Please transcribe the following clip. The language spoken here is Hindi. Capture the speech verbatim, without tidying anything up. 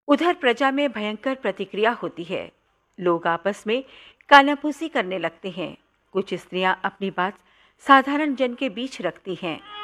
उधर प्रजा में भयंकर प्रतिक्रिया होती है। लोग आपस में कानाफूसी करने लगते हैं। कुछ स्त्रियां अपनी बात साधारण जन के बीच रखती हैं,